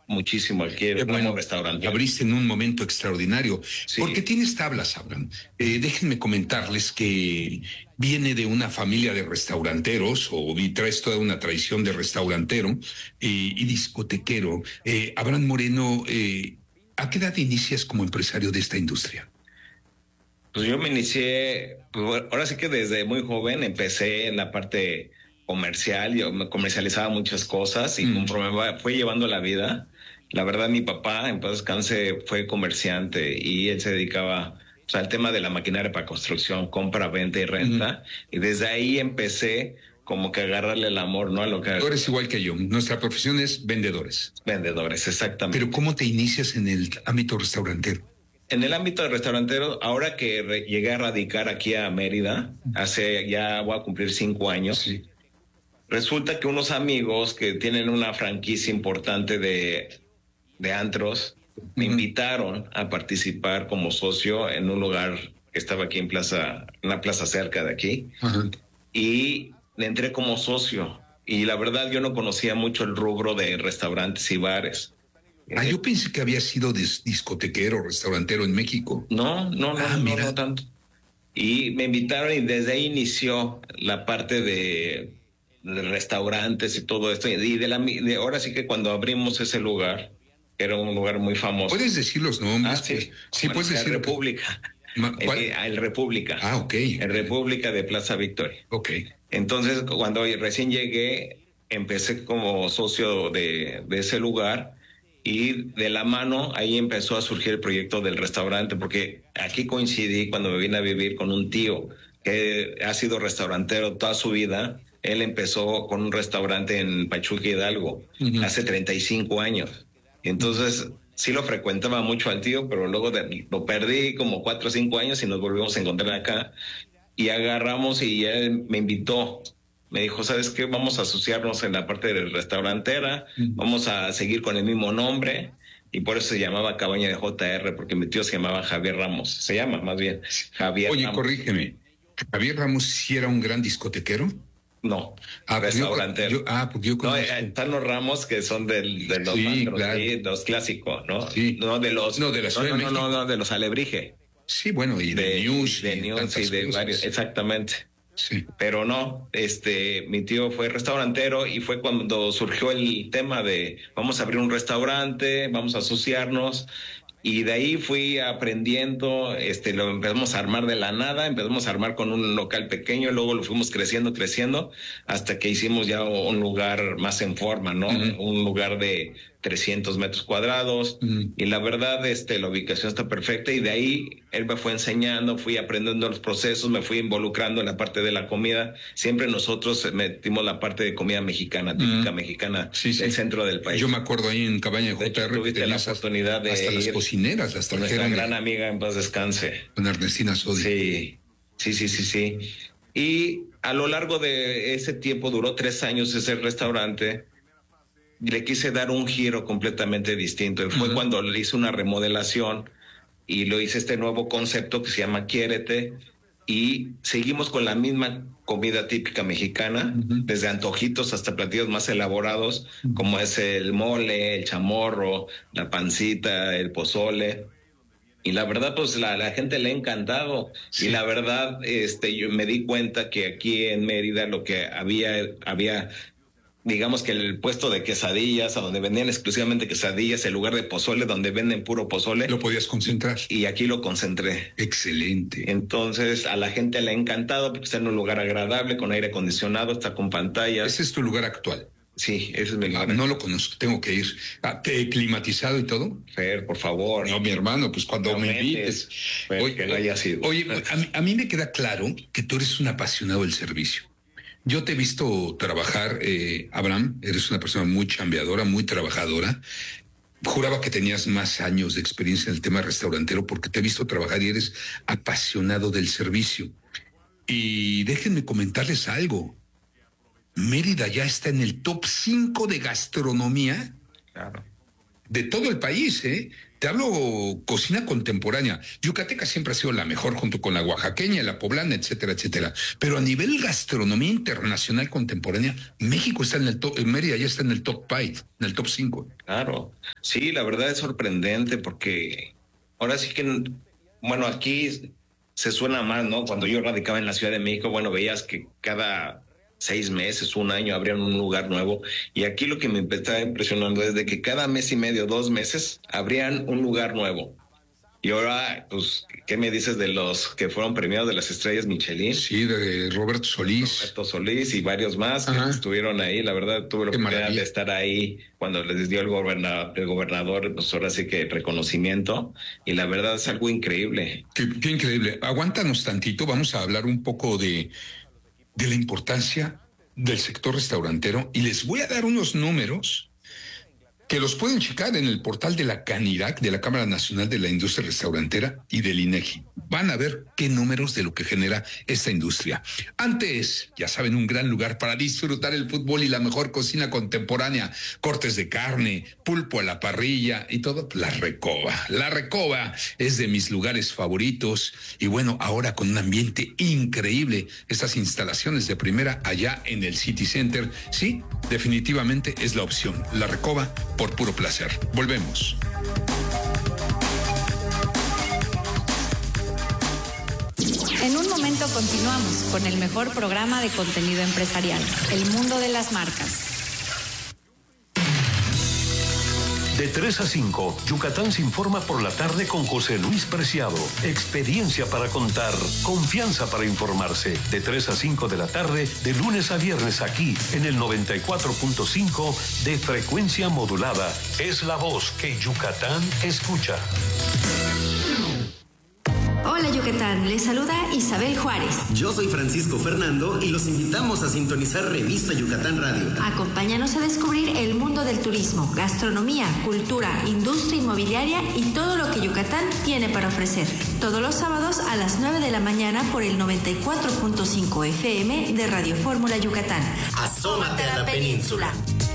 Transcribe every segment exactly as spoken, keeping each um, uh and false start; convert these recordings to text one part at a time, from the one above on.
muchísimo aquí el Qué bueno, restaurante. Abriste en un momento extraordinario. Sí. Porque tienes tablas, Abraham. Eh, déjenme comentarles que viene de una familia de restauranteros, o traes toda una tradición de restaurantero eh, y discotequero. Eh, Abraham Moreno, eh, ¿a qué edad inicias como empresario de esta industria? Pues yo me inicié, pues ahora sí que desde muy joven empecé en la parte comercial, yo me comercializaba muchas cosas y mm. conforme va, fue llevando la vida, la verdad mi papá, en paz descanse, fue comerciante y él se dedicaba, o sea, al tema de la maquinaria para construcción, compra, venta y renta, mm. y desde ahí empecé como que agarrarle el amor, ¿no? A lo que... Tú eres igual que yo, nuestra profesión es vendedores. Vendedores, exactamente. Pero ¿cómo te inicias en el ámbito restaurantero? En el ámbito de restaurantero, ahora que re, llegué a radicar aquí a Mérida, hace ya voy a cumplir cinco años, sí. Resulta que unos amigos que tienen una franquicia importante de, de antros, uh-huh. me invitaron a participar como socio en un lugar que estaba aquí en plaza, una plaza cerca de aquí, uh-huh. y le entré como socio. Y la verdad yo no conocía mucho el rubro de restaurantes y bares. Ah, yo pensé que había sido dis- discotequero, restaurantero en México. No, no, no, ah, no, no tanto. Y me invitaron y desde ahí inició la parte de, de restaurantes y todo esto. Y de la de ahora sí que cuando abrimos ese lugar, era un lugar muy famoso. ¿Puedes decir los nombres? Ah, sí, pues, sí puedes decir. El República. ¿Cuál? El, el República. Ah, ok. El República de Plaza Victoria. Ok. Entonces, cuando recién llegué, empecé como socio de, de ese lugar. Y de la mano ahí empezó a surgir el proyecto del restaurante, porque aquí coincidí cuando me vine a vivir con un tío que ha sido restaurantero toda su vida. Él empezó con un restaurante en Pachuca Hidalgo, uh-huh. hace treinta y cinco años. Entonces sí lo frecuentaba mucho al tío, pero luego de, lo perdí como cuatro o cinco años y nos volvimos a encontrar acá. Y agarramos y él me invitó. Me dijo, ¿sabes qué? Vamos a asociarnos en la parte de restaurantera, uh-huh. vamos a seguir con el mismo nombre, y por eso se llamaba Cabaña de J R, porque mi tío se llamaba Javier Ramos, se llama más bien Javier Oye, Ramos. corrígeme, ¿Javier Ramos sí era un gran discotequero? No, ah, restaurantero. Yo, yo, ah, porque yo conozco. No, están los ramos que son del, de los sí, mantros, claro. ¿sí? Los clásicos, ¿no? Sí. No de los... No, de la Ciudad no, de no, no, no, de los Alebrije. Sí, bueno, y de, de News. De News y de varios, exactamente. Sí. Pero no, este, mi tío fue restaurantero y fue cuando surgió el tema de vamos a abrir un restaurante, vamos a asociarnos, y de ahí fui aprendiendo, este, lo empezamos a armar de la nada, empezamos a armar con un local pequeño, luego lo fuimos creciendo, creciendo, hasta que hicimos ya un lugar más en forma, ¿no? Uh-huh. Un lugar de trescientos metros cuadrados, uh-huh. y la verdad, este, la ubicación está perfecta, y de ahí él me fue enseñando, fui aprendiendo los procesos, me fui involucrando en la parte de la comida. Siempre nosotros metimos la parte de comida mexicana, típica uh-huh. mexicana, sí, sí. del centro del país. Yo me acuerdo ahí en Cabaña de J R, tuviste la oportunidad de hasta ir, las cocineras, las nuestra gran amiga, en paz descanse, con Ernestina Sodi. Sí, sí, sí, sí, sí. Y a lo largo de ese tiempo, duró tres años ese restaurante, le quise dar un giro completamente distinto. Y fue uh-huh. cuando le hice una remodelación y lo hice este nuevo concepto que se llama Quiérete, y seguimos con la misma comida típica mexicana, uh-huh. desde antojitos hasta platillos más elaborados, uh-huh. como es el mole, el chamorro, la pancita, el pozole. Y la verdad, pues la, la gente le ha encantado. Sí. Y la verdad, este, yo me di cuenta que aquí en Mérida lo que había, había, digamos que el puesto de quesadillas, a donde vendían exclusivamente quesadillas, el lugar de pozole, donde venden puro pozole. Lo podías concentrar. Y aquí lo concentré. Excelente. Entonces, a la gente le ha encantado porque está en un lugar agradable, con aire acondicionado, está con pantallas. ¿Ese es tu lugar actual? Sí, ese es mi lugar. Ah, no lo conozco, tengo que ir. Ah, ¿te climatizado y todo? Fer, por favor. No, mi hermano, pues cuando no me invites. Fer, oye, que no haya sido. Oye, a mí, a mí me queda claro que tú eres un apasionado del servicio. Yo te he visto trabajar, eh, Abraham, eres una persona muy chambeadora, muy trabajadora. Juraba que tenías más años de experiencia en el tema restaurantero porque te he visto trabajar y eres apasionado del servicio. Y déjenme comentarles algo. Mérida ya está en el top cinco de gastronomía. Claro. de todo el país, ¿eh? Te hablo cocina contemporánea. Yucateca siempre ha sido la mejor junto con la oaxaqueña, la poblana, etcétera, etcétera. Pero a nivel gastronomía internacional contemporánea, México está en el top, Mérida ya está en el top five, en el top cinco. Claro, sí, la verdad es sorprendente porque ahora sí que, bueno, aquí se suena más, ¿no? Cuando yo radicaba en la Ciudad de México, bueno, veías que cada seis meses, un año, abrían un lugar nuevo. Y aquí lo que me estaba impresionando es de que cada mes y medio, dos meses, abrían un lugar nuevo. Y ahora, pues, ¿qué me dices de los que fueron premiados de las estrellas Michelin? Sí, de Roberto Solís. Roberto Solís y varios más Ajá. que estuvieron ahí. La verdad, tuve la Qué oportunidad maravilla. de estar ahí cuando les dio el gobernador, el gobernador, pues ahora sí que reconocimiento. Y la verdad es algo increíble. Qué, qué increíble. Aguántanos tantito, vamos a hablar un poco de... de la importancia del sector restaurantero y les voy a dar unos números que los pueden checar en el portal de la CANIRAC, de la Cámara Nacional de la Industria Restaurantera y del INEGI. Van a ver qué números de lo que genera esta industria. Antes, ya saben, un gran lugar para disfrutar el fútbol y la mejor cocina contemporánea, cortes de carne, pulpo a la parrilla y todo. La Recoba. La Recoba es de mis lugares favoritos y bueno, ahora con un ambiente increíble, estas instalaciones de primera allá en el City Center, sí, definitivamente es la opción. La Recoba por puro placer. Volvemos. En un momento continuamos con el mejor programa de contenido empresarial, El Mundo de las Marcas. De tres a cinco, Yucatán se informa por la tarde con José Luis Preciado. Experiencia para contar, confianza para informarse. De tres a cinco de la tarde, de lunes a viernes aquí, en el noventa y cuatro punto cinco de frecuencia modulada. Es la voz que Yucatán escucha. Hola Yucatán, les saluda Isabel Juárez. Yo soy Francisco Fernando y los invitamos a sintonizar Revista Yucatán Radio. Acompáñanos a descubrir el mundo del turismo, gastronomía, cultura, industria inmobiliaria y todo lo que Yucatán tiene para ofrecer. Todos los sábados a las nueve de la mañana por el noventa y cuatro punto cinco F M de Radio Fórmula Yucatán. Asómate a la península.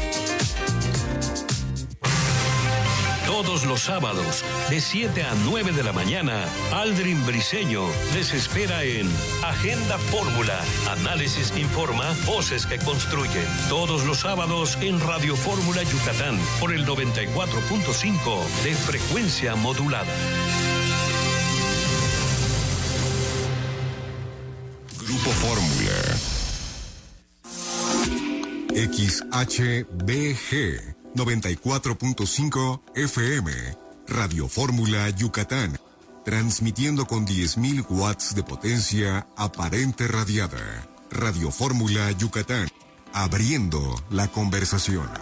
Todos los sábados, de siete a nueve de la mañana, Aldrin Briseño les espera en Agenda Fórmula. Análisis que informa, voces que construyen. Todos los sábados en Radio Fórmula Yucatán, por el noventa y cuatro punto cinco de frecuencia modulada. Grupo Fórmula. X H B G noventa y cuatro punto cinco F M, Radio Fórmula Yucatán, transmitiendo con diez mil watts de potencia aparente radiada. Radio Fórmula Yucatán, abriendo la conversación.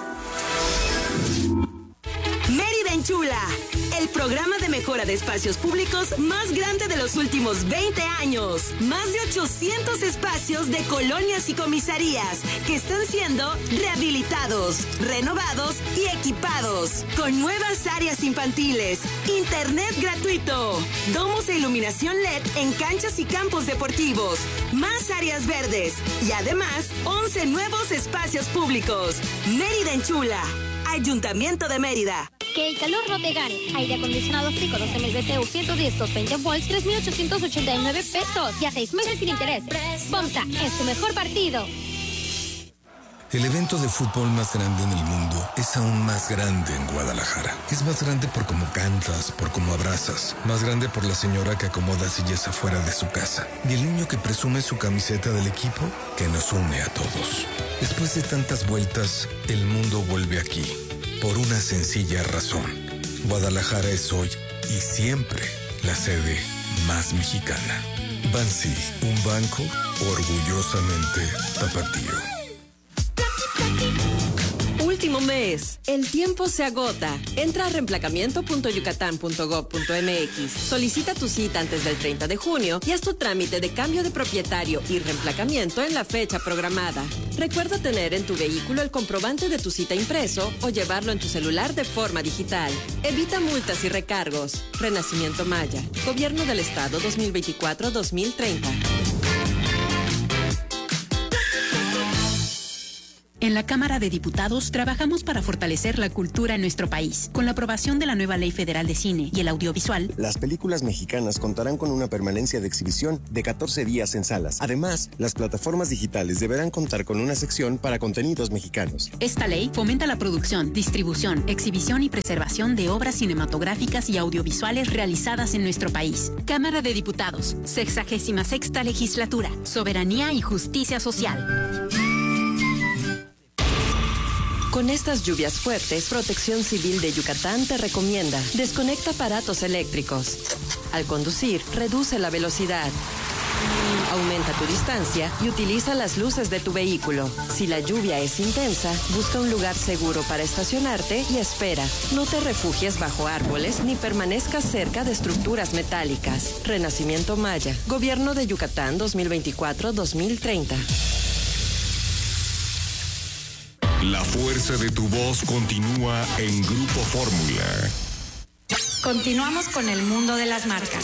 Mérida Enchula, el programa de mejora de espacios públicos más grande de los últimos veinte años. Más de ochocientos espacios de colonias y comisarías que están siendo rehabilitados, renovados y equipados. Con nuevas áreas infantiles, internet gratuito, domos de iluminación L E D en canchas y campos deportivos, más áreas verdes y además once nuevos espacios públicos. Mérida Enchula, Ayuntamiento de Mérida. Que el calor no te gane. Aire acondicionado Frico doce mil B T U ciento diez, doscientos veinte volts, tres mil ochocientos ochenta y nueve pesos. Y a seis meses sin intereses. FOMSA es tu mejor partido. El evento de fútbol más grande en el mundo es aún más grande en Guadalajara. Es más grande por cómo cantas, por cómo abrazas. Más grande por la señora que acomoda sillas afuera de su casa. Y el niño que presume su camiseta del equipo que nos une a todos. Después de tantas vueltas, el mundo vuelve aquí. Por una sencilla razón. Guadalajara es hoy y siempre la sede más mexicana. Bansi, un banco orgullosamente tapatío. Último mes. El tiempo se agota. Entra a reemplacamiento punto yucatán punto gob punto m x. Solicita tu cita antes del treinta de junio y haz tu trámite de cambio de propietario y reemplacamiento en la fecha programada. Recuerda tener en tu vehículo el comprobante de tu cita impreso o llevarlo en tu celular de forma digital. Evita multas y recargos. Renacimiento Maya. Gobierno del Estado dos mil veinticuatro a dos mil treinta. En la Cámara de Diputados trabajamos para fortalecer la cultura en nuestro país. Con la aprobación de la nueva Ley Federal de Cine y el Audiovisual, las películas mexicanas contarán con una permanencia de exhibición de catorce días en salas. Además, las plataformas digitales deberán contar con una sección para contenidos mexicanos. Esta ley fomenta la producción, distribución, exhibición y preservación de obras cinematográficas y audiovisuales realizadas en nuestro país. Cámara de Diputados, sexagésima sexta legislatura, soberanía y justicia social. Con estas lluvias fuertes, Protección Civil de Yucatán te recomienda: desconecta aparatos eléctricos. Al conducir, reduce la velocidad. Aumenta tu distancia y utiliza las luces de tu vehículo. Si la lluvia es intensa, busca un lugar seguro para estacionarte y espera. No te refugies bajo árboles ni permanezcas cerca de estructuras metálicas. Renacimiento Maya. Gobierno de Yucatán dos mil veinticuatro a dos mil treinta. La fuerza de tu voz continúa en Grupo Fórmula. Continuamos con el mundo de las marcas.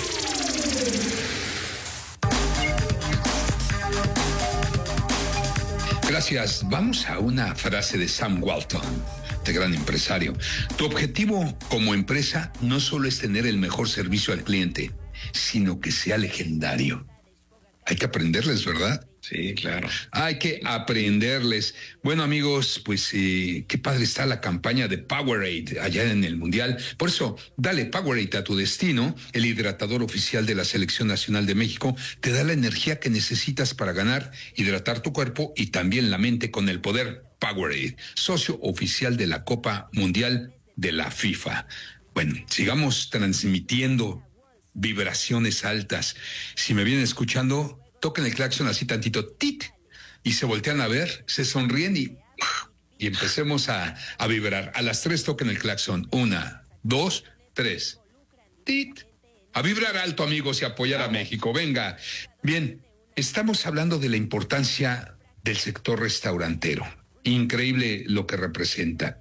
Gracias. Vamos a una frase de Sam Walton, este gran empresario. Tu objetivo como empresa no solo es tener el mejor servicio al cliente, sino que sea legendario. Hay que aprenderles, ¿verdad? Sí, claro. Hay que aprenderles. Bueno, amigos, pues eh, qué padre está la campaña de Powerade allá en el Mundial. Por eso, dale Powerade a tu destino. El hidratador oficial de la Selección Nacional de México te da la energía que necesitas para ganar, hidratar tu cuerpo y también la mente con el poder. Powerade, socio oficial de la Copa Mundial de la FIFA. Bueno, sigamos transmitiendo vibraciones altas. Si me vienen escuchando, toquen el claxon así tantito, tit, y se voltean a ver, se sonríen y, y empecemos a, a vibrar. A las tres toquen el claxon. Una, dos, tres. Tit. A vibrar alto, amigos, y apoyar a México. Venga. Bien, estamos hablando de la importancia del sector restaurantero. Increíble lo que representa.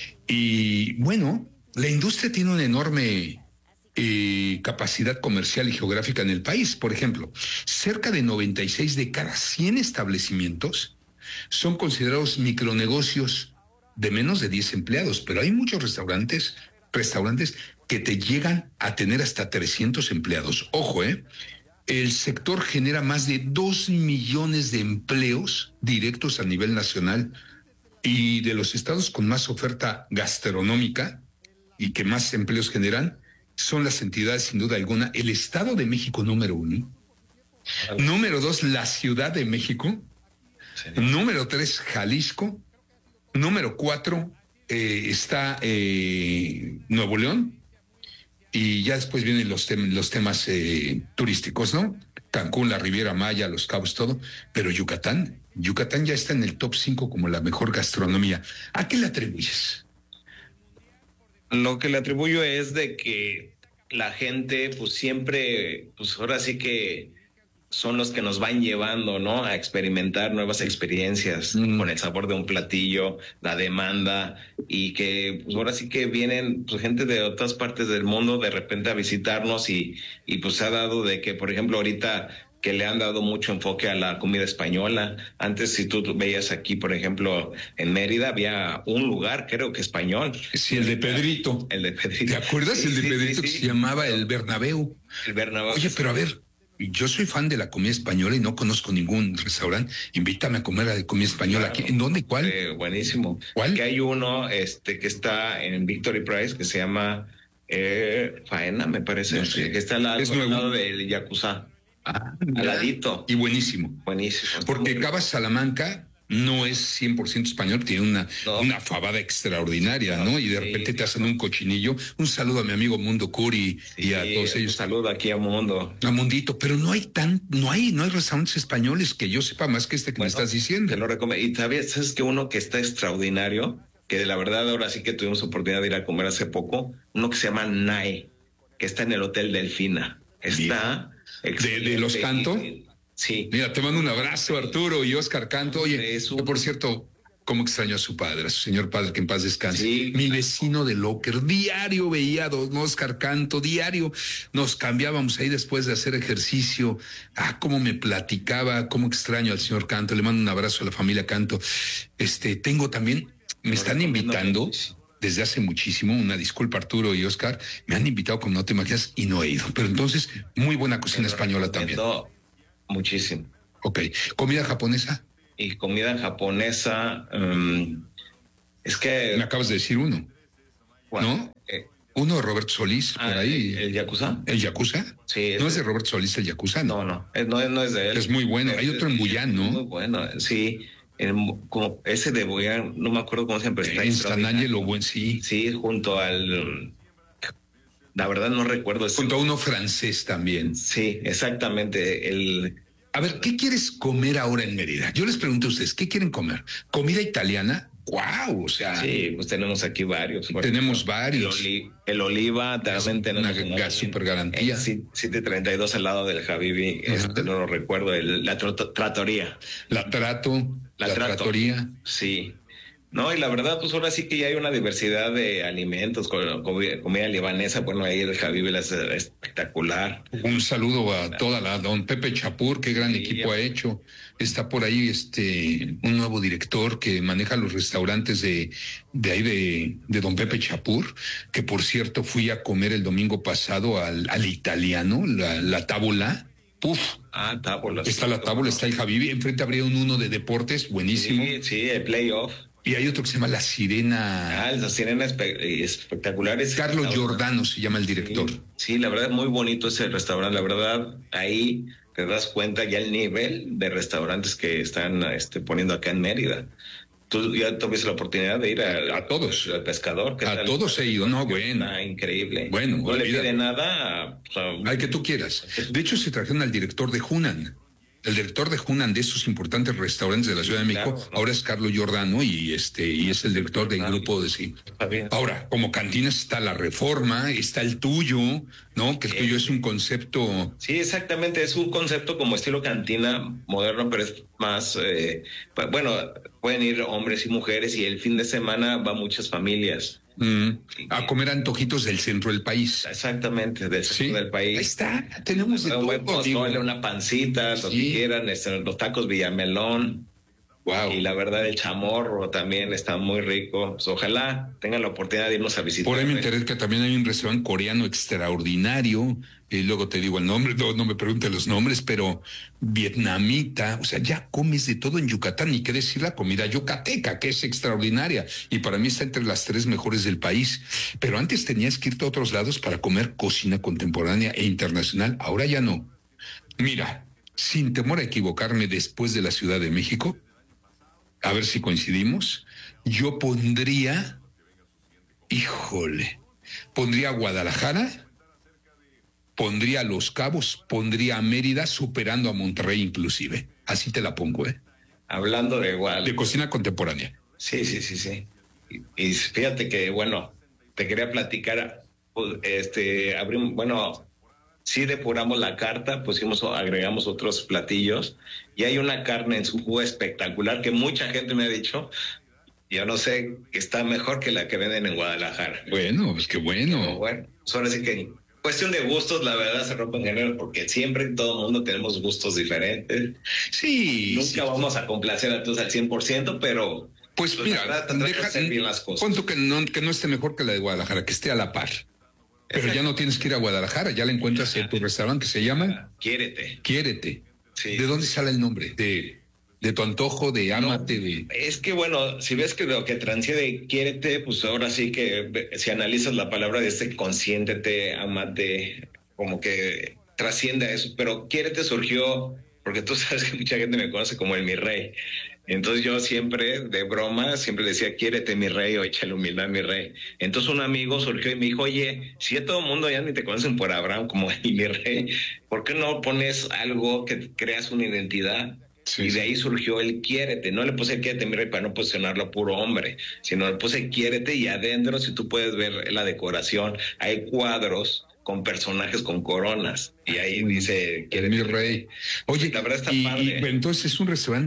Y bueno, la industria tiene una enorme Eh, capacidad comercial y geográfica en el país. Por ejemplo, cerca de noventa y seis de cada cien establecimientos son considerados micronegocios de menos de diez empleados, pero hay muchos restaurantes, restaurantes que te llegan a tener hasta trescientos empleados. Ojo, ¿eh? El sector genera más de dos millones de empleos directos a nivel nacional, y de los estados con más oferta gastronómica y que más empleos generan son las entidades, sin duda alguna. El Estado de México, número uno. Número dos, la Ciudad de México. Sí. Número tres, Jalisco. Número cuatro, eh, está eh, Nuevo León. Y ya después vienen los, tem- los temas eh, turísticos, ¿no? Cancún, la Riviera Maya, Los Cabos, todo. Pero Yucatán, Yucatán ya está en el top cinco como la mejor gastronomía. ¿A qué le atribuyes? Lo que le atribuyo es de que la gente, pues siempre, pues ahora sí que son los que nos van llevando, ¿no? A experimentar nuevas experiencias mm. con el sabor de un platillo, la demanda, y que pues ahora sí que vienen pues, gente de otras partes del mundo de repente a visitarnos, y, y pues se ha dado de que, por ejemplo, ahorita que le han dado mucho enfoque a la comida española. Antes, si tú veías aquí, por ejemplo, en Mérida, había un lugar, creo que español. Sí, el de Pedrito. El de Pedrito. ¿Te acuerdas? Sí, el de sí, Pedrito, sí, que sí. se llamaba el Bernabéu. El Bernabéu. Oye, pero a ver, yo soy fan de la comida española y no conozco ningún restaurante. Invítame a comer a la comida española. Claro. Aquí. ¿En dónde? ¿Cuál? Eh, buenísimo. ¿Cuál? Que hay uno este, que está en Victory Price, que se llama eh, Faena, me parece. No sé. Que está al lado, Es al nuevo. lado del Yakuza. Ah, al ladito. Y buenísimo. Buenísimo. Porque Cava Salamanca no es cien por ciento español, tiene una, no. una fabada extraordinaria, ¿no? ¿no? Y de repente sí, te hacen un cochinillo. Un saludo a mi amigo Mundo Curi sí, y a todos ellos. Un saludo aquí a Mundo. A Mundito, pero no hay tan, no hay, no hay restaurantes españoles que yo sepa más que este que bueno, me estás diciendo. Te lo recomiendo. Y todavía sabes que uno que está extraordinario, que de la verdad ahora sí que tuvimos oportunidad de ir a comer hace poco, uno que se llama Nae, que está en el Hotel Delfina. Está... ¿De, de los Canto? Sí. Mira, te mando un abrazo, Arturo y Oscar Canto. Oye, que por cierto, cómo extraño a su padre, a su señor padre, que en paz descanse. Sí. Mi vecino de Locker, diario veía a don Oscar Canto, diario nos cambiábamos ahí después de hacer ejercicio. Ah, cómo me platicaba, cómo extraño al señor Canto. Le mando un abrazo a la familia Canto. Este, tengo también, me están invitando desde hace muchísimo, una disculpa Arturo y Oscar, me han invitado como no te imaginas y no he ido. Pero entonces, muy buena cocina española también. Muchísimo. Ok, ¿comida japonesa? Y comida japonesa, um, es que... Me acabas de decir uno, bueno, ¿no? Eh, uno de Roberto Solís, ah, por ahí. ¿El, el Yakuza? ¿El Yakuza? Sí. ¿No es de Roberto Solís el Yakuza? No, no, no, no, no es de él. Es muy bueno. Hay otro en Buyán, ¿no? Muy bueno, sí. El, como ese de Buyán, no me acuerdo cómo se llama. En San Ángelo, buen, sí. Sí, junto al... La verdad no recuerdo. Junto a uno francés también. Sí, exactamente, el... A ver, ¿qué quieres comer ahora en Mérida? Yo les pregunto a ustedes, ¿qué quieren comer? ¿Comida italiana? ¡Guau! O sea... Sí, pues tenemos aquí varios. Tenemos varios. El, oli, el Oliva, también tenemos... Una, una super garantía. siete treinta y dos al lado del Habibi, uh-huh. este no lo recuerdo, el, la tr- tratoría. La Trato, la, la trato. Tratoría. Sí. No, y la verdad, pues ahora sí que ya hay una diversidad de alimentos, con, con comida libanesa, bueno, ahí el Habibi es espectacular. Un saludo a toda la, don Pepe Chapur, qué gran sí, equipo ya. ha hecho. Está por ahí este un nuevo director que maneja los restaurantes de, de ahí de, de don Pepe Chapur, que por cierto fui a comer el domingo pasado al, al italiano, la, la tábola. Puf. Ah, tábola. Está sí, la tábola, está el Habibi, enfrente habría un uno de deportes, buenísimo. Sí, sí, el playoff. Y hay otro que se llama La Sirena. Ah, La Sirena espe- espectacular. Es Carlos Giordano se llama el director. Sí, sí, la verdad, muy bonito ese restaurante. La verdad, ahí te das cuenta ya el nivel de restaurantes que están este, poniendo acá en Mérida. Tú ya tuviste la oportunidad de ir a, a todos. Al pescador. A todos he ido, no, bueno. Está increíble. Bueno, no le pide nada. O sea, al que tú quieras. De hecho, se trajeron al director de Hunan. El director de Hunan, de esos importantes restaurantes de la Ciudad de México, claro, ¿no? Ahora es Carlos Giordano y este y es el director del ah, grupo de sí. Ahora, como cantinas está La Reforma, está el tuyo, ¿no? Que el tuyo es un concepto. Sí, exactamente, es un concepto como estilo cantina moderno, pero es más, eh, bueno, pueden ir hombres y mujeres y el fin de semana va muchas familias. Mm, a comer antojitos del centro del país. Exactamente, del centro ¿Sí? del país. Ahí está, tenemos de un todo. Pozole, una pancita, sí. lo que quieran, este, los tacos Villamelón. Wow. Y la verdad, el chamorro también está muy rico. Pues, ojalá tengan la oportunidad de irnos a visitar. Por ahí me enteré que también hay un restaurante coreano extraordinario. Y luego te digo el nombre, no, no me preguntes los nombres, pero vietnamita. O sea, ya comes de todo en Yucatán. Ni qué decir la comida yucateca, que es extraordinaria. Y para mí está entre las tres mejores del país. Pero antes tenías que irte a otros lados para comer cocina contemporánea e internacional. Ahora ya no. Mira, sin temor a equivocarme, después de la Ciudad de México, a ver si coincidimos, yo pondría, híjole, pondría Guadalajara, pondría Los Cabos, pondría a Mérida, superando a Monterrey inclusive. Así te la pongo, ¿eh? Hablando de igual. De cocina contemporánea. Sí, sí, sí, sí. Y, y fíjate que, bueno, te quería platicar, este, abrimos, bueno... Sí depuramos la carta, pusimos, agregamos otros platillos y hay una carne en su jugo espectacular que mucha gente me ha dicho, yo no sé, que está mejor que la que venden en Guadalajara. Bueno, pues qué bueno. Pero bueno, solo así que cuestión de gustos, la verdad se rompen género porque siempre todo el mundo tenemos gustos diferentes. Sí. Nunca sí, vamos a complacer a todos al cien por ciento, pero... Pues, pues mira, la verdad, deja, de hacer bien las cosas. Cuento que no, que no esté mejor que la de Guadalajara, que esté a la par. Pero ya no tienes que ir a Guadalajara, ya la encuentras en tu restaurante que se llama Quiérete. Quiérete. Sí. ¿De dónde sale el nombre? De, de tu antojo, de ámate, no, de... Es que bueno, si ves que lo que transciende Quiérete, pues ahora sí que si analizas la palabra de este consiéntete, ámate, como que trasciende a eso. Pero Quiérete surgió porque tú sabes que mucha gente me conoce como el mi rey. Entonces yo siempre, de broma, siempre decía, quiérete mi rey o échale humildad mi rey. Entonces un amigo surgió y me dijo, oye, si a todo el mundo ya ni te conocen por Abraham como el mi rey, ¿por qué no pones algo que creas una identidad? Sí, y de ahí surgió el quiérete. No le puse quiérete mi rey para no posicionarlo a puro hombre, sino le puse quiérete y adentro, si tú puedes ver la decoración, hay cuadros con personajes con coronas. Y ahí dice, quiérete mi rey. Oye, la verdad está y, padre. Y, entonces es un restaurante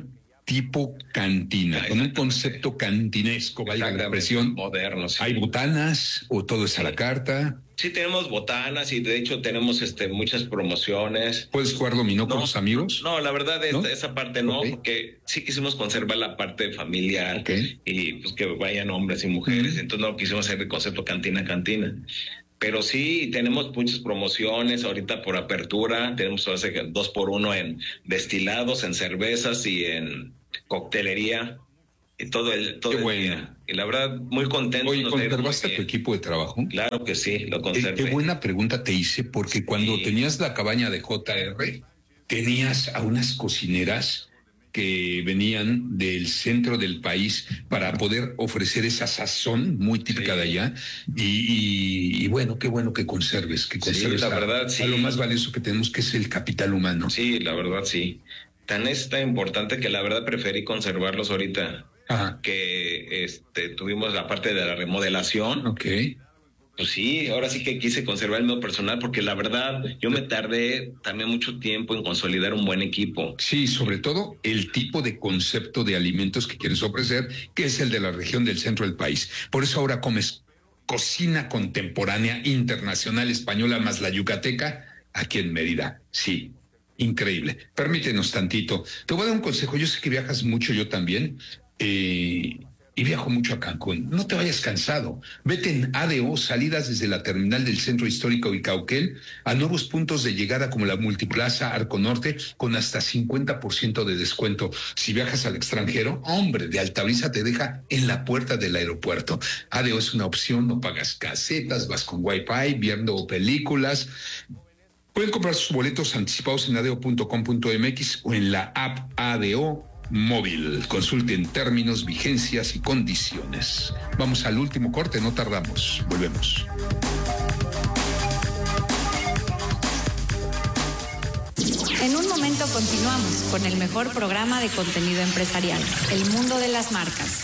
tipo cantina, con un concepto cantinesco, valga la expresión. Moderno, sí. ¿Hay botanas o todo es a la carta? Sí, tenemos botanas y de hecho tenemos este muchas promociones. ¿Puedes jugar dominó no, con los amigos? No, la verdad es, ¿No? esa parte no, okay. Porque sí quisimos conservar la parte familiar, okay. Y pues que vayan hombres y mujeres, uh-huh. Entonces no quisimos hacer el concepto cantina-cantina. Pero sí, tenemos muchas promociones ahorita por apertura, tenemos hace dos por uno en destilados, en cervezas y en coctelería. Y todo el, todo el día. Y la verdad, muy contento. Oye, ¿conservaste tu equipo de trabajo? Claro que sí, lo conservé. Qué, qué buena pregunta te hice, porque cuando sí. tenías la cabaña de J R, tenías a unas cocineras que venían del centro del país para poder ofrecer esa sazón muy típica sí. de allá. Y, y, y bueno, qué bueno que conserves, que conserves sí, la a, verdad, sí. a lo más valioso que tenemos, que es el capital humano. Sí, la verdad, sí. Tan es tan importante que la verdad preferí conservarlos ahorita. Ajá. Que este tuvimos la parte de la remodelación. Ok. Pues sí, ahora sí que quise conservar el mío personal porque la verdad yo me tardé también mucho tiempo en consolidar un buen equipo. Sí, sobre todo el tipo de concepto de alimentos que quieres ofrecer, que es el de la región del centro del país. Por eso ahora comes cocina contemporánea, internacional, española, más la yucateca, aquí en Mérida. Sí. Increíble. Permítenos tantito. Te voy a dar un consejo. Yo sé que viajas mucho, yo también. Eh, y viajo mucho a Cancún. No te vayas cansado. Vete en A D O, salidas desde la terminal del Centro Histórico y Cauquel, a nuevos puntos de llegada como la Multiplaza Arco Norte, con hasta cincuenta por ciento de descuento. Si viajas al extranjero, hombre, de Altabrisa te deja en la puerta del aeropuerto. A D O es una opción, no pagas casetas, vas con Wi-Fi, viendo películas. Pueden comprar sus boletos anticipados en adeo punto com punto m x o en la app A D O móvil. Consulten términos, vigencias y condiciones. Vamos al último corte, no tardamos. Volvemos. En un momento continuamos con el mejor programa de contenido empresarial, El Mundo de las Marcas.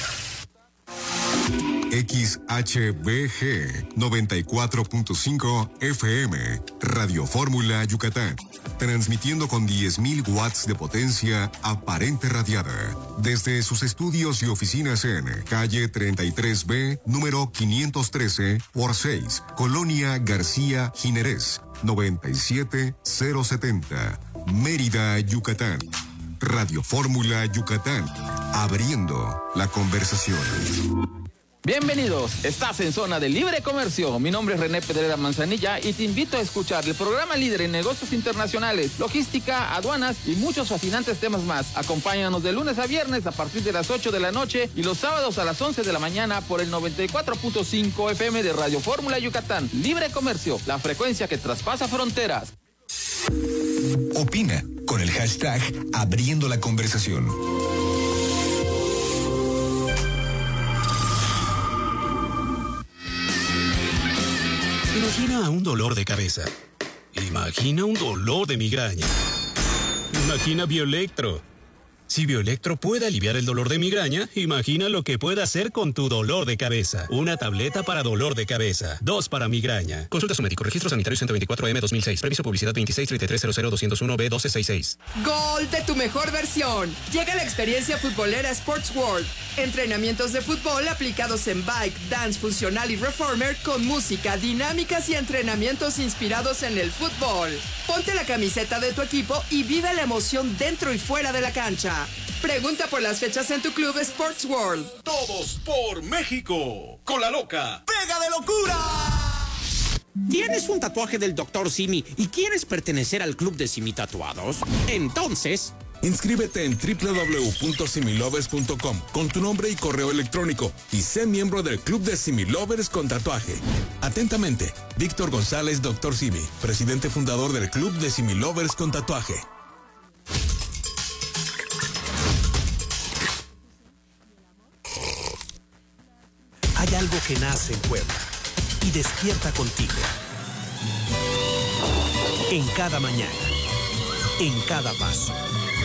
X H B G noventa y cuatro punto cinco F M, Radio Fórmula Yucatán, transmitiendo con diez mil watts de potencia aparente radiada, desde sus estudios y oficinas en calle treinta y tres B, número quinientos trece por seis, Colonia García Jiménez, noventa y siete mil setenta, Mérida, Yucatán. Radio Fórmula Yucatán, abriendo la conversación. Bienvenidos, estás en Zona de Libre Comercio. Mi nombre es René Pedrera Manzanilla y te invito a escuchar el programa líder en negocios internacionales, logística, aduanas y muchos fascinantes temas más. Acompáñanos de lunes a viernes a partir de las ocho de la noche y los sábados a las once de la mañana por el noventa y cuatro punto cinco F M de Radio Fórmula Yucatán. Libre Comercio, la frecuencia que traspasa fronteras. Opina con el hashtag Abriendo la Conversación. Imagina un dolor de cabeza. Imagina un dolor de migraña. Imagina Bioelectro. Si Bioelectro puede aliviar el dolor de migraña, imagina lo que puede hacer con tu dolor de cabeza. Una tableta para dolor de cabeza. Dos para migraña. Consulta a su médico. Registro sanitario ciento veinticuatro M dos mil seis. Previso publicidad veintiséis treinta y tres cero cero doscientos uno B doce sesenta y seis. Gol de tu mejor versión. Llega la experiencia futbolera Sports World. Entrenamientos de fútbol aplicados en bike, dance funcional y reformer con música, dinámicas y entrenamientos inspirados en el fútbol. Ponte la camiseta de tu equipo y vive la emoción dentro y fuera de la cancha. Pregunta por las fechas en tu club Sports World. Todos por México. Con la loca. ¡Pega de locura! ¿Tienes un tatuaje del doctor Simi y quieres pertenecer al club de Simi Tatuados? Entonces, inscríbete en doble u doble u doble u punto similovers punto com con tu nombre y correo electrónico y sé miembro del club de Similovers con tatuaje. Atentamente, Víctor González, doctor Simi, presidente fundador del club de Similovers con tatuaje. Hay algo que nace en Puebla y despierta contigo. En cada mañana, en cada paso.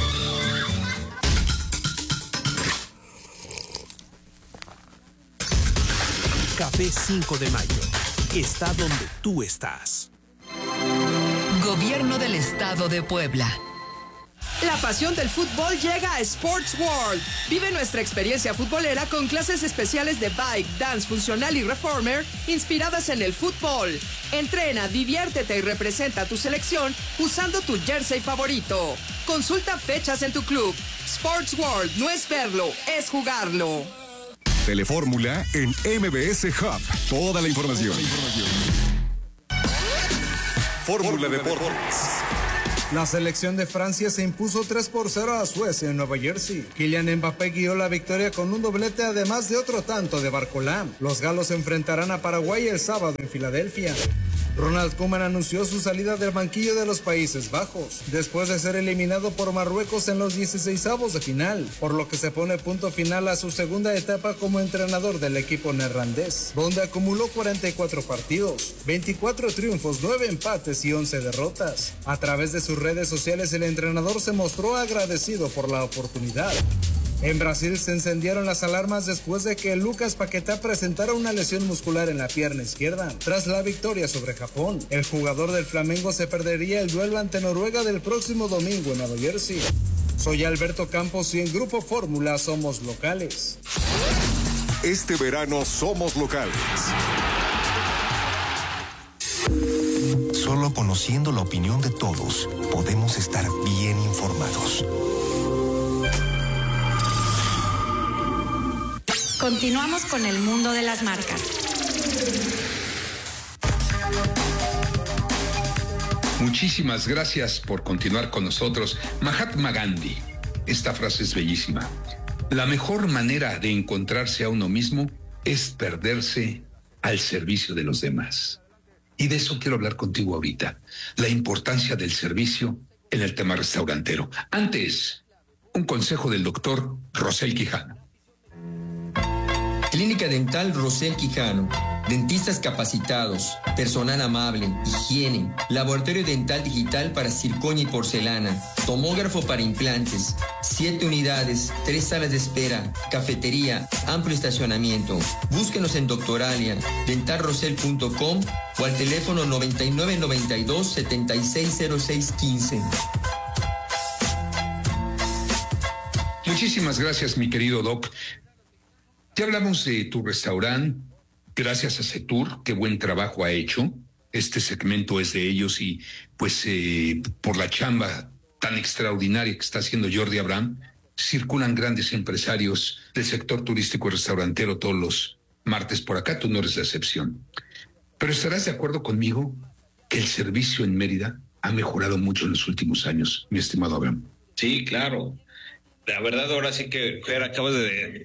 Café cinco de mayo. Está donde tú estás. Gobierno del Estado de Puebla. La pasión del fútbol llega a Sports World. Vive nuestra experiencia futbolera con clases especiales de bike, dance funcional y reformer inspiradas en el fútbol. Entrena, diviértete y representa a tu selección usando tu jersey favorito. Consulta fechas en tu club. Sports World no es verlo, es jugarlo. Telefórmula en M B S Hub. Toda la información. Fórmula Deportes. La selección de Francia se impuso tres por cero a Suecia en Nueva Jersey. Kylian Mbappé guió la victoria con un doblete, además de otro tanto de Barcola. Los galos se enfrentarán a Paraguay el sábado en Filadelfia. Ronald Koeman anunció su salida del banquillo de los Países Bajos, después de ser eliminado por Marruecos en los dieciseisavos de final, por lo que se pone punto final a su segunda etapa como entrenador del equipo neerlandés, donde acumuló cuarenta y cuatro partidos, veinticuatro triunfos, nueve empates y once derrotas. A través de sus redes sociales, el entrenador se mostró agradecido por la oportunidad. En Brasil se encendieron las alarmas después de que Lucas Paquetá presentara una lesión muscular en la pierna izquierda. Tras la victoria sobre Japón, el jugador del Flamengo se perdería el duelo ante Noruega del próximo domingo en Nueva Jersey. Soy Alberto Campos y en Grupo Fórmula somos locales. Este verano somos locales. Solo conociendo la opinión de todos podemos estar bien informados. Continuamos con el mundo de las marcas. Muchísimas gracias por continuar con nosotros. Mahatma Gandhi, esta frase es bellísima. La mejor manera de encontrarse a uno mismo es perderse al servicio de los demás. Y de eso quiero hablar contigo ahorita. La importancia del servicio en el tema restaurantero. Antes, un consejo del doctor Rosel Quijano. Clínica Dental Rosel Quijano. Dentistas capacitados, personal amable, higiene, laboratorio dental digital para circonia y porcelana, tomógrafo para implantes, siete unidades, tres salas de espera, cafetería, amplio estacionamiento. Búsquenos en Doctoralia, dental rosel punto com o al teléfono noventa y nueve noventa y dos setenta y seis cero seis quince. Muchísimas gracias, mi querido Doc. Ya hablamos de tu restaurante, gracias a Setur, qué buen trabajo ha hecho. Este segmento es de ellos y pues eh, por la chamba tan extraordinaria que está haciendo Jordi Abraham, circulan grandes empresarios del sector turístico y restaurantero todos los martes por acá, tú no eres la excepción. Pero estarás de acuerdo conmigo que el servicio en Mérida ha mejorado mucho en los últimos años, mi estimado Abraham. Sí, claro. La verdad, ahora sí que Fer, acabas de...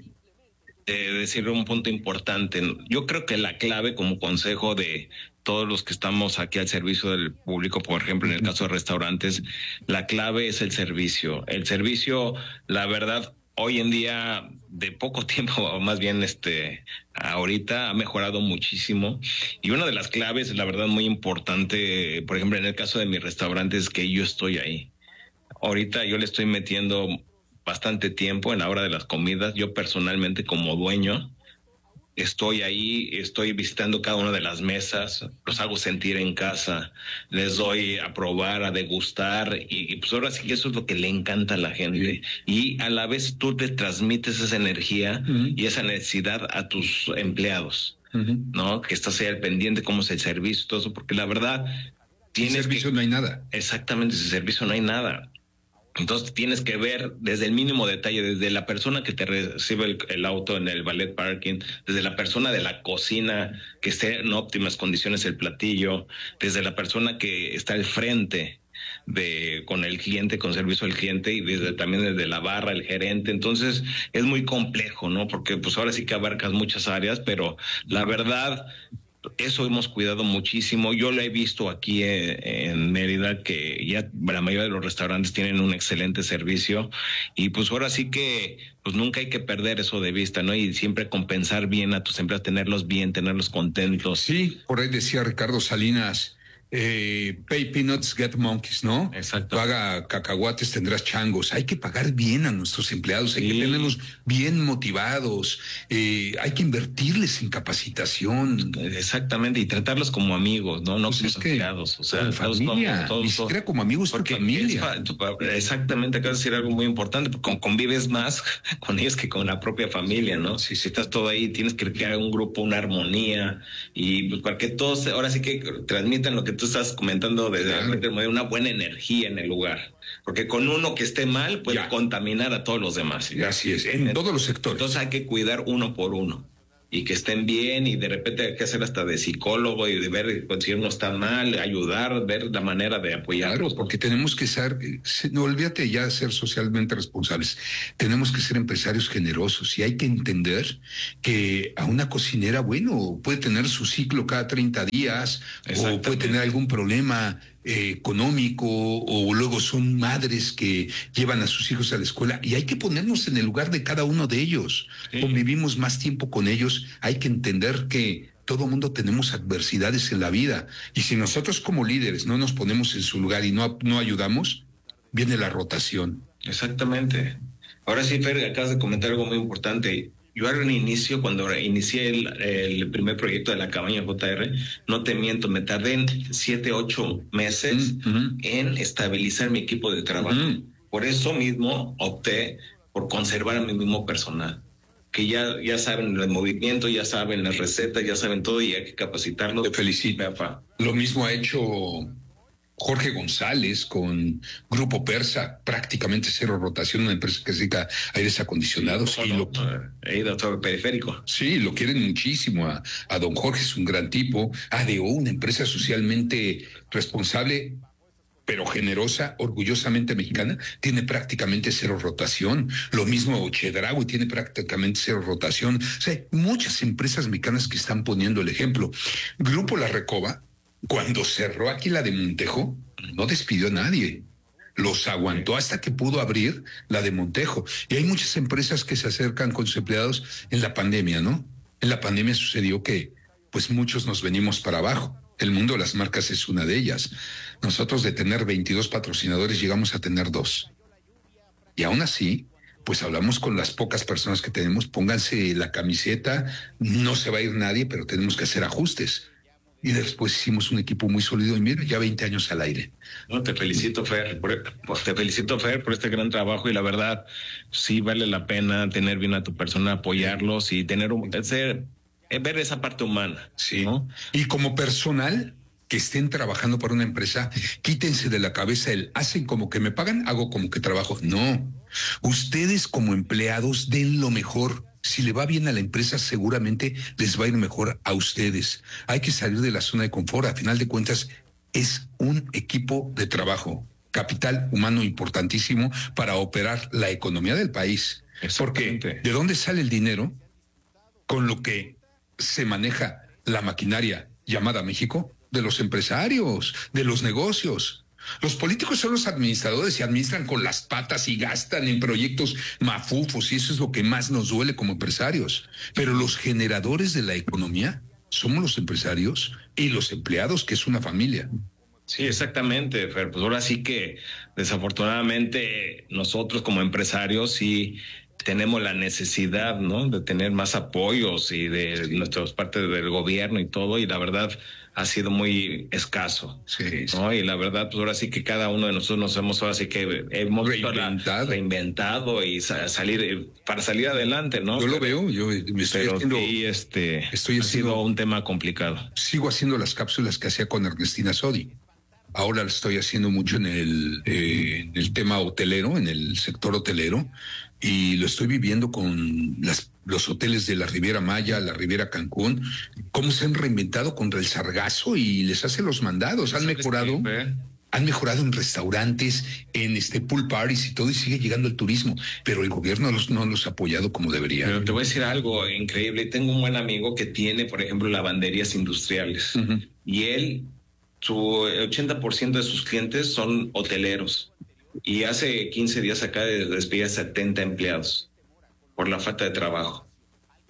de decir un punto importante. Yo creo que la clave como consejo de todos los que estamos aquí al servicio del público, por ejemplo, en el caso de restaurantes, la clave es el servicio. El servicio, la verdad, hoy en día, de poco tiempo, o más bien este, ahorita ha mejorado muchísimo. Y una de las claves, la verdad, muy importante, por ejemplo, en el caso de mi restaurante, es que yo estoy ahí. Ahorita yo le estoy metiendo bastante tiempo en la hora de las comidas. Yo personalmente como dueño estoy ahí, estoy visitando cada una de las mesas, los hago sentir en casa, les doy a probar, a degustar y, y pues ahora sí que eso es lo que le encanta a la gente. Y a la vez tú te transmites esa energía uh-huh. y esa necesidad a tus empleados, uh-huh. ¿no? Que estás ahí al pendiente, cómo es el servicio, todo eso, porque la verdad tienes sin servicio que... no hay nada. Exactamente, sin servicio no hay nada. Entonces tienes que ver desde el mínimo detalle, desde la persona que te recibe el, el auto en el valet parking, desde la persona de la cocina que esté en óptimas condiciones el platillo, desde la persona que está al frente de con el cliente, con servicio al cliente, y desde también desde la barra, el gerente. Entonces es muy complejo, ¿no? Porque pues ahora sí que abarcas muchas áreas, pero la verdad... eso hemos cuidado muchísimo. Yo lo he visto aquí en, en Mérida, que ya la mayoría de los restaurantes tienen un excelente servicio y pues ahora sí que pues nunca hay que perder eso de vista, ¿no? Y siempre compensar bien a tus empleados, tenerlos bien, tenerlos contentos. Sí, por ahí decía Ricardo Salinas, eh, pay peanuts, get monkeys, ¿no? Exacto. Paga cacahuates, tendrás changos. Hay que pagar bien a nuestros empleados, hay sí. que tenerlos bien motivados, eh, hay que invertirles en capacitación. Exactamente, y tratarlos como amigos, ¿no? No pues como es empleados. O sea, como familia, todos, ni siquiera como amigos, porque tu familia. Es, exactamente, acabas de decir algo muy importante, porque convives más con ellos que con la propia familia, ¿no? Si, si estás todo ahí, tienes que crear un grupo, una armonía, y pues para que todos, ahora sí que transmitan lo que tú estás comentando de, claro. de, de una buena energía en el lugar. Porque con uno que esté mal puede ya. contaminar a todos los demás. Así es, en, en todos los sectores. Entonces hay que cuidar uno por uno. Y que estén bien, y de repente hay que hacer hasta de psicólogo y de ver si uno está mal, ayudar, ver la manera de apoyarlos. Claro, porque tenemos que ser, no olvídate ya de ser socialmente responsables, tenemos que ser empresarios generosos, y hay que entender que a una cocinera, bueno, puede tener su ciclo cada treinta días, o puede tener algún problema Eh, económico, o luego son madres que llevan a sus hijos a la escuela, y hay que ponernos en el lugar de cada uno de ellos. Sí. Convivimos más tiempo con ellos, hay que entender que todo mundo tenemos adversidades en la vida, y si nosotros como líderes no nos ponemos en su lugar y no, no ayudamos, viene la rotación. Exactamente. Ahora sí, Fer, acabas de comentar algo muy importante. Yo al inicio, cuando inicié el, el primer proyecto de la cabaña J R, no te miento, me tardé en siete, ocho meses mm-hmm. en estabilizar mi equipo de trabajo. Mm-hmm. Por eso mismo opté por conservar a mi mismo personal, que ya, ya saben el movimiento, ya saben las recetas, ya saben todo, y hay que capacitarlo. Te felicito. Papá. Lo mismo ha hecho Jorge González con Grupo Persa, prácticamente cero rotación, una empresa que se dedica a aires acondicionados. No, y no, lo, he ido a todo el periférico. Sí, lo quieren muchísimo. A, a don Jorge es un gran tipo. A D O, una empresa socialmente responsable, pero generosa, orgullosamente mexicana, tiene prácticamente cero rotación. Lo mismo Chedraui tiene prácticamente cero rotación. O sea, hay muchas empresas mexicanas que están poniendo el ejemplo. Grupo La Recoba, cuando cerró aquí la de Montejo, no despidió a nadie. Los aguantó hasta que pudo abrir la de Montejo. Y hay muchas empresas que se acercan con sus empleados en la pandemia, ¿no? En la pandemia sucedió que, pues, muchos nos venimos para abajo. El mundo de las marcas es una de ellas. Nosotros, de tener veintidós patrocinadores, llegamos a tener dos. Y aún así, pues hablamos con las pocas personas que tenemos, pónganse la camiseta, no se va a ir nadie, pero tenemos que hacer ajustes. Y después hicimos un equipo muy sólido, y mira, ya veinte años al aire. No, te felicito, Fer, por, pues te felicito, Fer, por este gran trabajo, y la verdad, sí vale la pena tener bien a tu persona, apoyarlos y tener un, ser, ver esa parte humana. Sí, ¿no? Y como personal que estén trabajando para una empresa, quítense de la cabeza el hacen como que me pagan, hago como que trabajo. No, ustedes como empleados den lo mejor. Si le va bien a la empresa, seguramente les va a ir mejor a ustedes. Hay que salir de la zona de confort. A final de cuentas, es un equipo de trabajo, capital humano importantísimo para operar la economía del país. Porque ¿de dónde sale el dinero con lo que se maneja la maquinaria llamada México? De los empresarios, de los negocios. Los políticos son los administradores y administran con las patas y gastan en proyectos mafufos, y eso es lo que más nos duele como empresarios. Pero los generadores de la economía somos los empresarios y los empleados, que es una familia. Sí, exactamente, Fer. Pues ahora sí que desafortunadamente nosotros como empresarios sí tenemos la necesidad, ¿no?, de tener más apoyos y de nuestras partes del gobierno y todo, y la verdad ha sido muy escaso. Sí, sí. ¿No? Y la verdad, pues ahora sí que cada uno de nosotros nos hemos ahora sí que hemos reinventado, reinventado y sa- salir para salir adelante, ¿no? Yo lo veo, yo me estoy Pero haciendo, sí, este estoy ha haciendo, sido un tema complicado. Sigo haciendo las cápsulas que hacía con Ernestina Sodi. Ahora lo estoy haciendo mucho en el, eh, en el tema hotelero, en el sector hotelero, y lo estoy viviendo con las, los hoteles de la Riviera Maya, la Riviera Cancún, cómo se han reinventado contra el sargazo y les hace los mandados. Han mejorado, han mejorado en restaurantes, en este pool parties y todo, y sigue llegando el turismo, pero el gobierno los, no los ha apoyado como debería. Pero te voy a decir algo increíble. Tengo un buen amigo que tiene, por ejemplo, lavanderías industriales, uh-huh. y él, su ochenta por ciento de sus clientes son hoteleros. Y hace quince días acá despedir a setenta empleados por la falta de trabajo.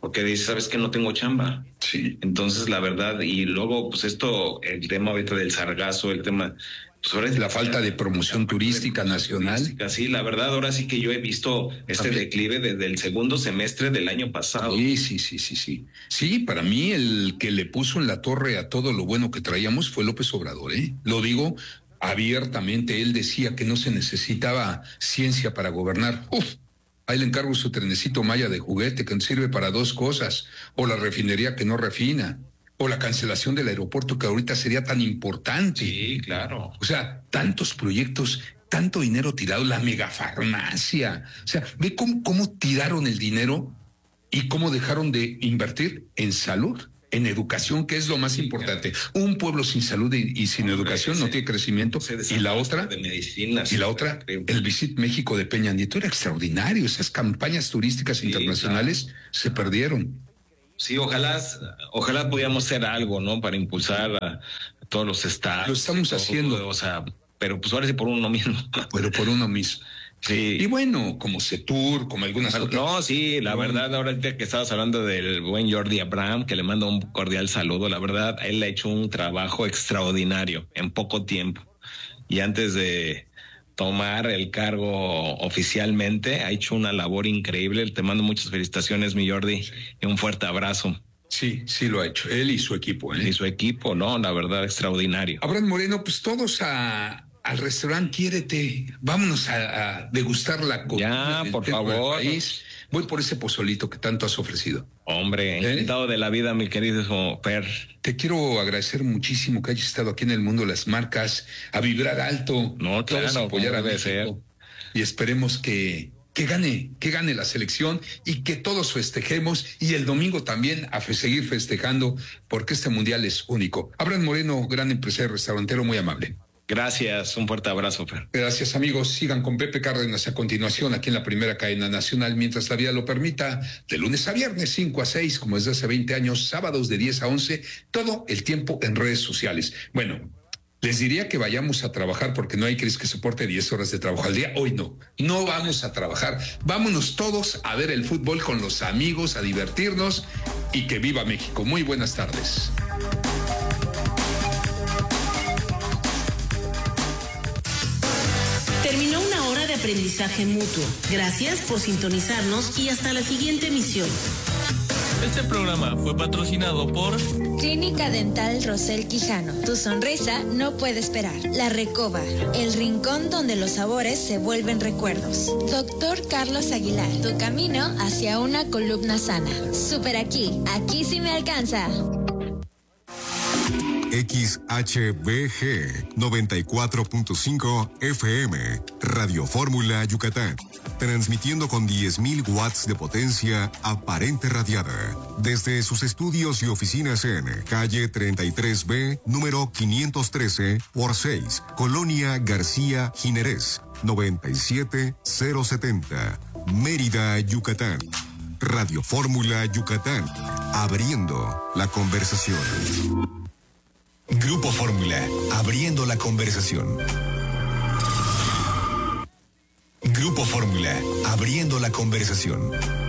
porque dice, sabes que no tengo chamba. Sí. Entonces, la verdad, y luego, pues esto, el tema ahorita del sargazo, el tema... Pues ahora es la falta de promoción turística nacional. Turística, sí, la verdad, ahora sí que yo he visto este okay. declive desde el segundo semestre del año pasado. Sí, sí, sí, sí, sí. Sí, para mí el que le puso en la torre a todo lo bueno que traíamos fue López Obrador, ¿eh? Lo digo abiertamente, él decía que no se necesitaba ciencia para gobernar. Uf, ahí le encargo su trenecito Maya de juguete que sirve para dos cosas, o la refinería que no refina, o la cancelación del aeropuerto que ahorita sería tan importante. Sí, claro. O sea, tantos proyectos, tanto dinero tirado, la megafarmacia. O sea, ve cómo, cómo tiraron el dinero y cómo dejaron de invertir en salud, en educación, que es lo más sí, importante. Claro. Un pueblo sin salud y, y sin no, educación no tiene crecimiento. Y la otra, de medicinas, y la otra, el Visit México de Peña Nieto era extraordinario. Esas campañas turísticas sí, internacionales claro. se perdieron. Sí, ojalá, ojalá pudiéramos hacer algo, ¿no? Para impulsar a, a todos los estados. Lo estamos todo, haciendo. O sea, pero pues ahora sí por uno mismo. Pero por uno mismo. Sí. Y bueno, como CETUR, como algunas otras. No, sí, la verdad, ahora que estabas hablando del buen Jordi Abraham, que le mando un cordial saludo, la verdad, él ha hecho un trabajo extraordinario en poco tiempo. Y antes de tomar el cargo oficialmente, ha hecho una labor increíble. Te mando muchas felicitaciones, mi Jordi, y un fuerte abrazo. Sí, sí lo ha hecho, él y su equipo. ¿eh? Y su equipo, ¿no? La verdad, extraordinario. Abraham Moreno, pues todos a, al restaurante Quiérete, vámonos a, a degustar la comida. Ya, por favor. País. Voy por ese pozolito que tanto has ofrecido. Hombre, encantado ¿Eh? de la vida, mi querido Per. Te quiero agradecer muchísimo que hayas estado aquí en el mundo de las marcas, a vibrar alto. No, claro, apoyar a México. Y esperemos que, que gane, que gane la selección y que todos festejemos. Y el domingo también a fe, seguir festejando, porque este mundial es único. Abraham Moreno, gran empresario restaurantero, muy amable. Gracias, un fuerte abrazo, Fer. Gracias, amigos. Sigan con Pepe Cárdenas a continuación aquí en la primera cadena nacional, mientras la vida lo permita, de lunes a viernes, cinco a seis, como desde hace veinte años, sábados de diez a once, todo el tiempo en redes sociales. Bueno, les diría que vayamos a trabajar porque no hay crisis que soporte diez horas de trabajo al día. Hoy no, no vamos a trabajar. Vámonos todos a ver el fútbol con los amigos, a divertirnos y que viva México. Muy buenas tardes. Terminó una hora de aprendizaje mutuo. Gracias por sintonizarnos y hasta la siguiente emisión. Este programa fue patrocinado por Clínica Dental Rosel Quijano. Tu sonrisa no puede esperar. La Recoba, el rincón donde los sabores se vuelven recuerdos. Doctor Carlos Aguilar, tu camino hacia una columna sana. Super aquí, aquí sí me alcanza. X H B G noventa y cuatro punto cinco F M, Radio Fórmula Yucatán, transmitiendo con diez mil watts de potencia aparente radiada, desde sus estudios y oficinas en calle treinta y tres B, número quinientos trece por seis, Colonia García Jiménez, noventa y siete mil setenta, Mérida, Yucatán. Radio Fórmula Yucatán, abriendo la conversación. Grupo Fórmula, abriendo la conversación. Grupo Fórmula, abriendo la conversación.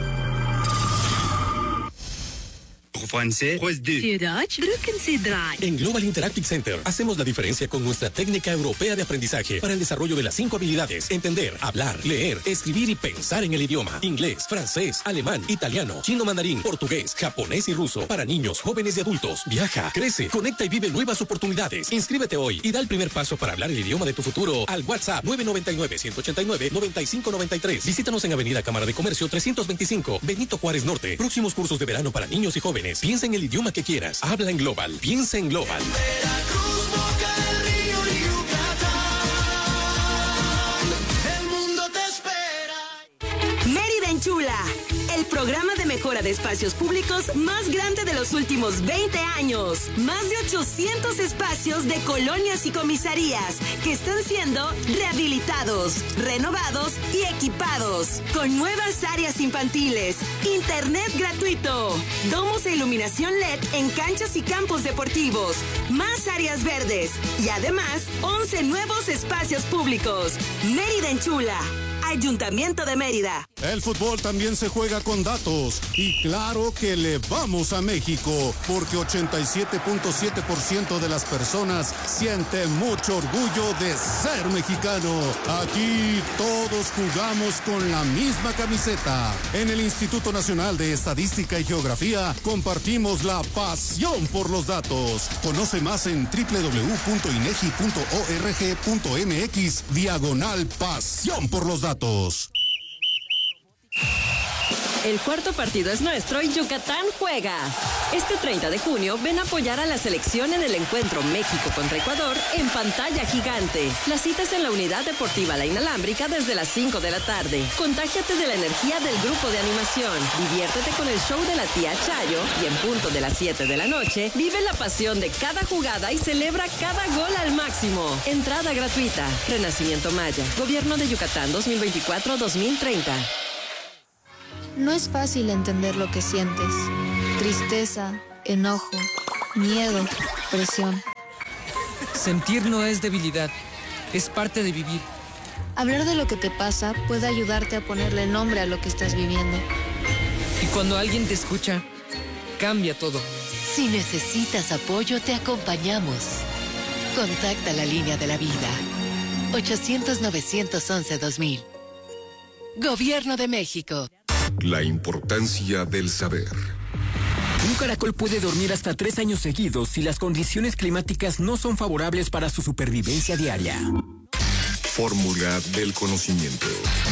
En Global Interactive Center hacemos la diferencia con nuestra técnica europea de aprendizaje para el desarrollo de las cinco habilidades: entender, hablar, leer, escribir y pensar en el idioma. Inglés, francés, alemán, italiano, chino mandarín, portugués, japonés y ruso. Para niños, jóvenes y adultos. Viaja, crece, conecta y vive nuevas oportunidades. Inscríbete hoy y da el primer paso para hablar el idioma de tu futuro al WhatsApp nueve nueve nueve, uno ocho nueve, nueve cinco nueve tres. Visítanos en Avenida Cámara de Comercio trescientos veinticinco, Benito Juárez Norte. Próximos cursos de verano para niños y jóvenes. Piensa en el idioma que quieras. Habla en Global. Piensa en Global. Veracruz, Boca del Río, Yucatán. El mundo te espera. Mérida Enchula, el programa de mejora de espacios públicos más grande de los últimos veinte años. Más de ochocientos espacios de colonias y comisarías que están siendo rehabilitados, renovados y equipados. Con nuevas áreas infantiles, internet gratuito, domos e iluminación L E D en canchas y campos deportivos, más áreas verdes y además once nuevos espacios públicos. Mérida Enchula, Ayuntamiento de Mérida. El fútbol también se juega con datos y claro que le vamos a México porque ochenta y siete punto siete por ciento de las personas siente mucho orgullo de ser mexicano. Aquí todos jugamos con la misma camiseta. En el Instituto Nacional de Estadística y Geografía compartimos la pasión por los datos. Conoce más en doble u doble u doble u punto inegi punto org punto mx diagonal pasión por los datos. El cuarto partido es nuestro y Yucatán juega. Este treinta de junio ven a apoyar a la selección en el encuentro México contra Ecuador en pantalla gigante. La cita es en la Unidad Deportiva La Inalámbrica desde las cinco de la tarde. Contágiate de la energía del grupo de animación. Diviértete con el show de la tía Chayo y en punto de las siete de la noche vive la pasión de cada jugada y celebra cada gol al máximo. Entrada gratuita. Renacimiento Maya. Gobierno de Yucatán dos mil veinticuatro a dos mil treinta. No es fácil entender lo que sientes. Tristeza, enojo, miedo, presión. Sentir no es debilidad, es parte de vivir. Hablar de lo que te pasa puede ayudarte a ponerle nombre a lo que estás viviendo. Y cuando alguien te escucha, cambia todo. Si necesitas apoyo, te acompañamos. Contacta la línea de la vida. ochocientos, novecientos once, dos mil. Gobierno de México. La importancia del saber. Un caracol puede dormir hasta tres años seguidos si las condiciones climáticas no son favorables para su supervivencia diaria. Fórmula del conocimiento.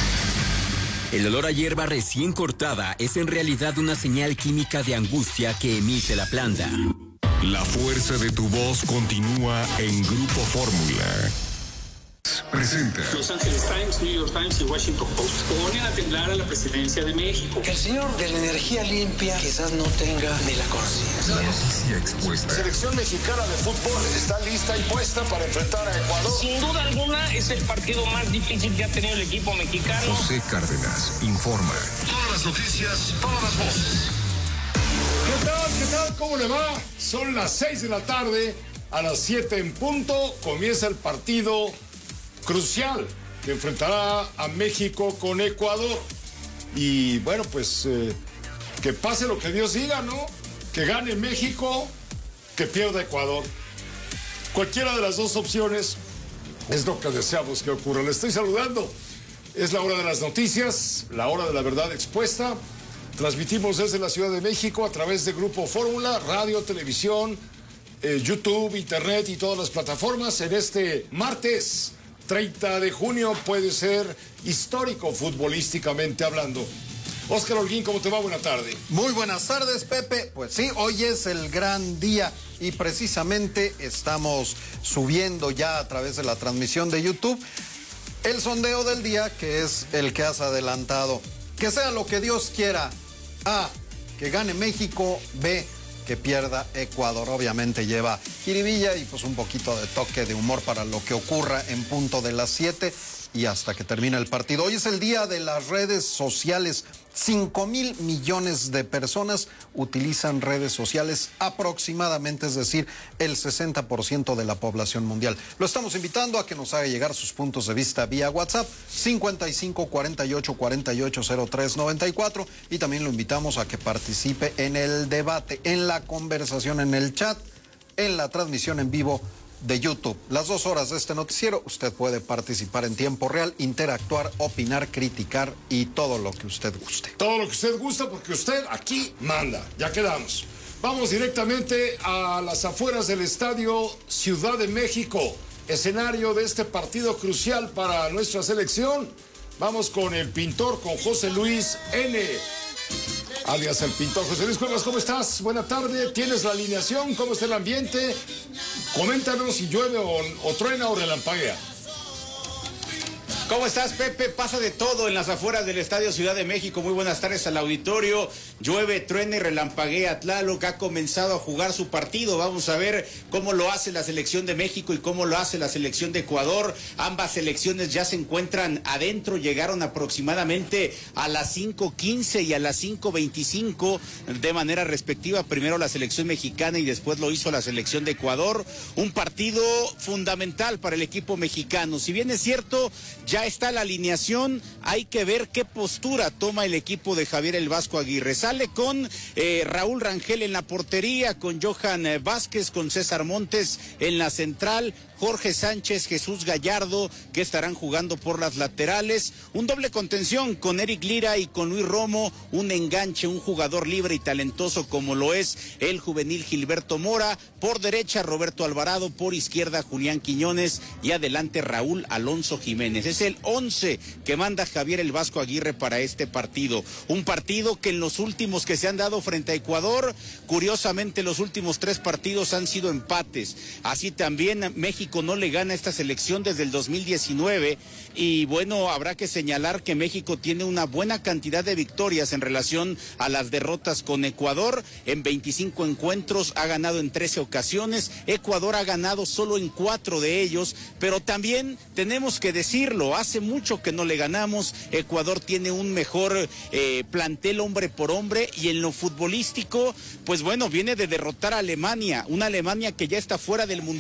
El olor a hierba recién cortada es en realidad una señal química de angustia que emite la planta. La fuerza de tu voz continúa en Grupo Fórmula. Presenta. Los Angeles Times, New York Times y Washington Post ponen a temblar a la presidencia de México. Que el señor de la energía limpia quizás no tenga ni la conciencia. La noticia expuesta. La selección mexicana de fútbol está lista y puesta para enfrentar a Ecuador. Sin duda alguna es el partido más difícil que ha tenido el equipo mexicano. José Cárdenas informa. Todas las noticias, todas las voces. ¿Qué tal? ¿Qué tal? ¿Cómo le va? Son las seis de la tarde. A las siete en punto comienza el partido crucial que enfrentará a México con Ecuador. Y bueno, pues eh, que pase lo que Dios diga, ¿no? Que gane México, que pierda Ecuador. Cualquiera de las dos opciones es lo que deseamos que ocurra. Le estoy saludando. Es la hora de las noticias, la hora de la verdad expuesta. Transmitimos desde la Ciudad de México a través de Grupo Fórmula, radio, televisión, eh, YouTube, internet y todas las plataformas. En este martes treinta de junio puede ser histórico futbolísticamente hablando. Óscar Holguín, ¿cómo te va? Buena tarde. Muy buenas tardes, Pepe. Pues sí, hoy es el gran día y precisamente estamos subiendo ya a través de la transmisión de YouTube el sondeo del día, que es el que has adelantado. Que sea lo que Dios quiera. A, que gane México. B, que pierda Ecuador. Obviamente lleva jiribilla y pues un poquito de toque de humor para lo que ocurra en punto de las siete y hasta que termine el partido. Hoy es el día de las redes sociales. Cinco mil millones de personas utilizan redes sociales aproximadamente, es decir, el sesenta por ciento de la población mundial. Lo estamos invitando a que nos haga llegar sus puntos de vista vía WhatsApp cincuenta y cinco, cuarenta y ocho, cuarenta y ocho, cero tres, noventa y cuatro y también lo invitamos a que participe en el debate, en la conversación, en el chat, en la transmisión en vivo de YouTube. Las dos horas de este noticiero, usted puede participar en tiempo real, interactuar, opinar, criticar y todo lo que usted guste. Todo lo que usted gusta, porque usted aquí manda. Ya quedamos. Vamos directamente a las afueras del Estadio Ciudad de México, escenario de este partido crucial para nuestra selección. Vamos con el pintor, con José Luis N., alias el pintor. José Luis Cuevas, ¿cómo estás? Buena tarde. ¿Tienes la alineación? ¿Cómo está el ambiente? Coméntanos si llueve o, o truena o relampaguea. ¿Cómo estás, Pepe? Pasa de todo en las afueras del Estadio Ciudad de México. Muy buenas tardes al auditorio. Llueve, truena y relampaguea. Tlaloc ha comenzado a jugar su partido. Vamos a ver cómo lo hace la selección de México y cómo lo hace la selección de Ecuador. Ambas selecciones ya se encuentran adentro. Llegaron aproximadamente a las cinco quince y a las cinco veinticinco de manera respectiva. Primero la selección mexicana y después lo hizo la selección de Ecuador. Un partido fundamental para el equipo mexicano. Si bien es cierto, ya ya está la alineación, hay que ver qué postura toma el equipo de Javier el Vasco Aguirre. Sale con eh, Raúl Rangel en la portería, con Johan eh, Vázquez, con César Montes en la central, Jorge Sánchez, Jesús Gallardo, que estarán jugando por las laterales, un doble contención con Eric Lira y con Luis Romo, un enganche, un jugador libre y talentoso como lo es el juvenil Gilberto Mora, por derecha Roberto Alvarado, por izquierda Julián Quiñones y adelante Raúl Alonso Jiménez. Es el once que manda Javier el Vasco Aguirre para este partido, un partido que en los últimos que se han dado frente a Ecuador, curiosamente los últimos tres partidos han sido empates, así también México no le gana a esta selección desde el dos mil diecinueve y bueno, habrá que señalar que México tiene una buena cantidad de victorias en relación a las derrotas con Ecuador. En veinticinco encuentros ha ganado en trece ocasiones, Ecuador ha ganado solo en cuatro de ellos, pero también tenemos que decirlo, hace mucho que no le ganamos. Ecuador tiene un mejor eh, plantel hombre por hombre y en lo futbolístico, pues bueno, viene de derrotar a Alemania, una Alemania que ya está fuera del mundial.